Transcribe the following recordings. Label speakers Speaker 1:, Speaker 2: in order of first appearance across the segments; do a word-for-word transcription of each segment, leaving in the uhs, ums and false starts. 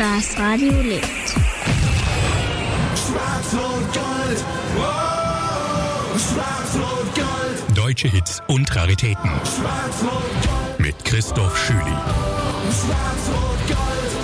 Speaker 1: Das Radio lebt.
Speaker 2: Schwarz-Rot-Gold, wow, Schwarz-Rot-Gold.
Speaker 3: Deutsche Hits und Raritäten.
Speaker 2: Schwarz-Rot-Gold.
Speaker 3: Mit Christoph Schüli.
Speaker 2: Schwarz-Rot-Gold.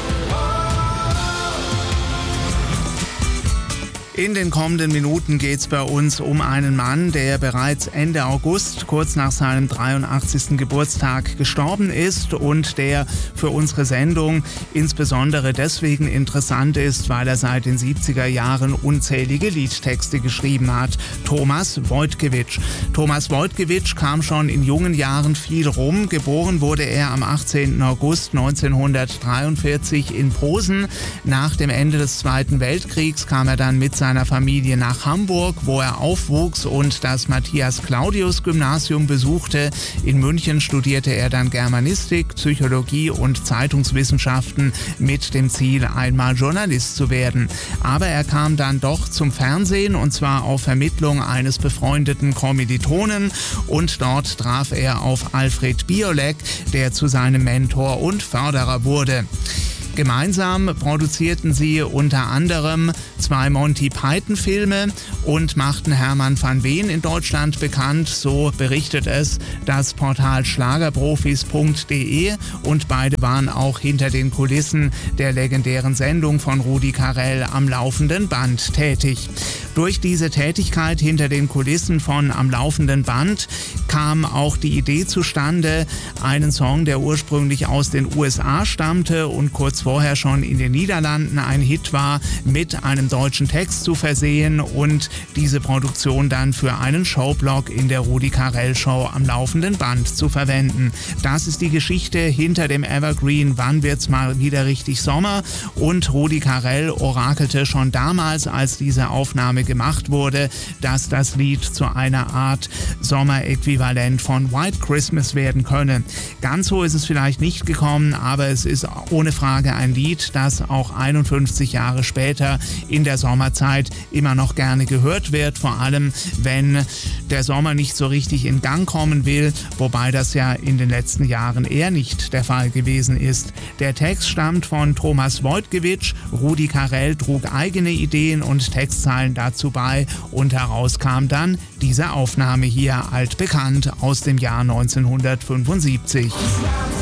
Speaker 4: In den kommenden Minuten geht es bei uns um einen Mann, der bereits Ende August, kurz nach seinem dreiundachtzigsten Geburtstag, gestorben ist und der für unsere Sendung insbesondere deswegen interessant ist, weil er seit den siebziger Jahren unzählige Liedtexte geschrieben hat. Thomas Wojtkiewicz. Thomas Wojtkiewicz kam schon in jungen Jahren viel rum. Geboren wurde er am achtzehnten August neunzehnhundertdreiundvierzig in Posen. Nach dem Ende des Zweiten Weltkriegs kam er dann mit seiner Familie nach Hamburg, wo er aufwuchs und das Matthias-Claudius-Gymnasium besuchte. In München studierte er dann Germanistik, Psychologie und Zeitungswissenschaften mit dem Ziel, einmal Journalist zu werden. Aber er kam dann doch zum Fernsehen, und zwar auf Vermittlung eines befreundeten Kommilitonen, und dort traf er auf Alfred Biolek, der zu seinem Mentor und Förderer wurde. Gemeinsam produzierten sie unter anderem zwei Monty Python-Filme und machten Hermann van Veen in Deutschland bekannt. So berichtet es das Portal schlagerprofis punkt de, und beide waren auch hinter den Kulissen der legendären Sendung von Rudi Carrell Am laufenden Band tätig. Durch diese Tätigkeit hinter den Kulissen von Am laufenden Band kam auch die Idee zustande, einen Song, der ursprünglich aus den U S A stammte und kurz vorher schon in den Niederlanden ein Hit war, mit einem deutschen Text zu versehen und diese Produktion dann für einen Showblock in der Rudi Carrell Show Am laufenden Band zu verwenden. Das ist die Geschichte hinter dem Evergreen Wann wird's mal wieder richtig Sommer, und Rudi Carrell orakelte schon damals, als diese Aufnahme gemacht wurde, dass das Lied zu einer Art Sommeräquivalent von White Christmas werden könne. Ganz so ist es vielleicht nicht gekommen, aber es ist ohne Frage ein Lied, das auch einundfünfzig Jahre später in der Sommerzeit immer noch gerne gehört wird, vor allem wenn der Sommer nicht so richtig in Gang kommen will, wobei das ja in den letzten Jahren eher nicht der Fall gewesen ist. Der Text stammt von Thomas Wojtkiewicz, Rudi Carrell trug eigene Ideen und Textzeilen dazu bei, und heraus kam dann diese Aufnahme hier, altbekannt aus dem Jahr neunzehnhundertfünfundsiebzig.